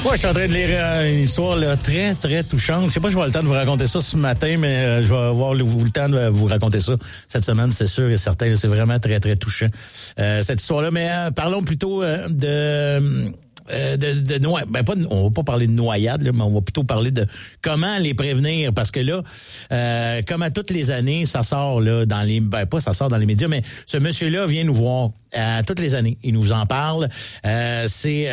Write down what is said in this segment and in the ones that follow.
Moi, je suis en train de lire une histoire là, très, très touchante. Je sais pas si je vais avoir le temps de vous raconter ça ce matin, mais je vais avoir le temps de vous raconter ça cette semaine, c'est sûr et certain. C'est vraiment très, très touchant, cette histoire-là. Mais parlons plutôt de on va pas parler de noyade, là, mais on va plutôt parler de comment les prévenir, parce que là, comme à toutes les années, ça sort là dans les, ça sort dans les médias, mais ce monsieur-là vient nous voir toutes les années. Il nous en parle. C'est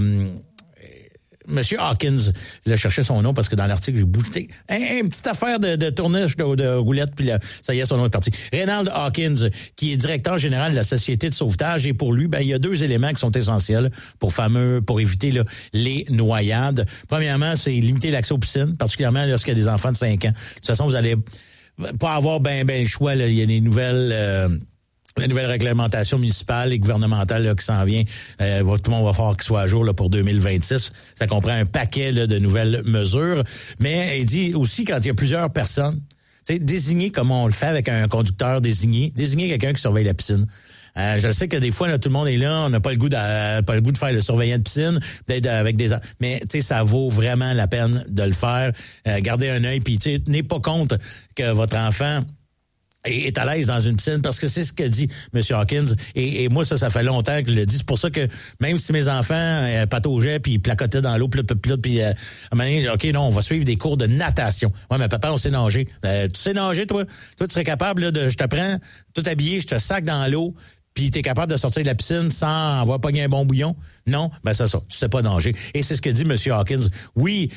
Monsieur Hawkins, je cherchais son nom parce que dans l'article, j'ai bougé. Une petite affaire de tournage de roulette, puis là, ça y est, son nom est parti. Reinald Hawkins, qui est directeur général de la Société de sauvetage, et pour lui, il y a 2 éléments qui sont essentiels pour éviter là, les noyades. Premièrement, c'est limiter l'accès aux piscines, particulièrement lorsqu'il y a des enfants de 5 ans. De toute façon, vous allez pas avoir ben le choix, là. Il y a des nouvelles... la nouvelle réglementation municipale et gouvernementale là, qui s'en vient, tout le monde va falloir qu'il soit à jour là, pour 2026. Ça comprend un paquet là, de nouvelles mesures. Mais il dit aussi, quand il y a plusieurs personnes, désigner comme on le fait avec un conducteur désigner quelqu'un qui surveille la piscine. Je sais que des fois, là, tout le monde est là, on n'a pas le goût de faire le surveillant de piscine, d'être avec des... Mais, tu sais, ça vaut vraiment la peine de le faire. Gardez un œil, puis, tu sais, tenez pas compte que votre enfant est à l'aise dans une piscine, parce que c'est ce que dit M. Hawkins. Et moi, ça fait longtemps que je le dis. C'est pour ça que même si mes enfants pataugeaient puis placotaient dans l'eau, puis à un moment donné, OK, non, on va suivre des cours de natation. Ouais, mais papa, on sait nager. Tu sais nager, toi? Toi, tu serais capable là, je te prends, tout habillé, je te sac dans l'eau, puis t'es capable de sortir de la piscine sans avoir pogné un bon bouillon? Non? Ben c'est ça, tu sais pas nager. Et c'est ce que dit M. Hawkins. Oui,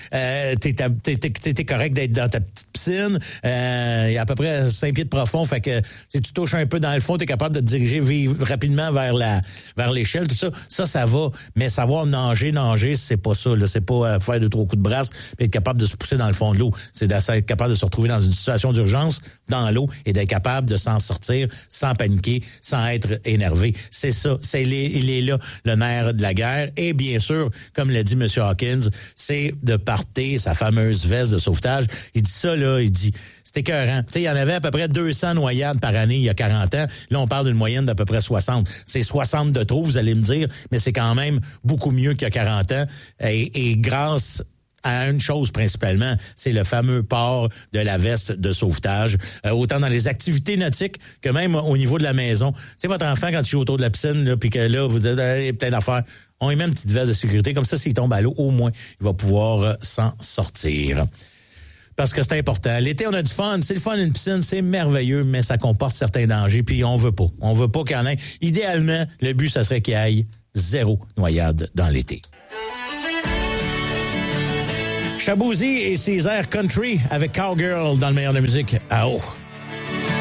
t'es correct d'être dans ta petite piscine, il y a à peu près 5 pieds de profond, fait que si tu touches un peu dans le fond, t'es capable de te diriger rapidement vers l'échelle, tout ça. Ça va. Mais savoir nager, c'est pas ça, là. C'est pas faire 2-3 coups de brasse puis être capable de se pousser dans le fond de l'eau. C'est d'être capable de se retrouver dans une situation d'urgence dans l'eau et d'être capable de s'en sortir sans paniquer, sans être énervé. C'est ça. Il est là, le nerf de la guerre. Et bien sûr, comme l'a dit M. Hawkins, c'est de porter sa fameuse veste de sauvetage. Il dit ça, là, c'est écœurant. Tu sais, il y en avait à peu près 200 noyades par année il y a 40 ans. Là, on parle d'une moyenne d'à peu près 60. C'est 60 de trop, vous allez me dire, mais c'est quand même beaucoup mieux qu'il y a 40 ans. Et grâce à une chose principalement, c'est le fameux port de la veste de sauvetage, autant dans les activités nautiques que même au niveau de la maison. Tu sais, votre enfant, quand il joue autour de la piscine, là, puis que là, vous dites, il y a plein d'affaires, on lui met une petite veste de sécurité, comme ça, s'il tombe à l'eau, au moins, il va pouvoir s'en sortir. Parce que c'est important. L'été, on a du fun. C'est le fun d'une piscine, c'est merveilleux, mais ça comporte certains dangers, puis on veut pas. On veut pas qu'il y en ait. Idéalement, le but, ça serait qu'il y ait 0 noyade dans l'été. Shaboozey et ses airs country avec Cowgirl dans le meilleur de la musique. Ah oh!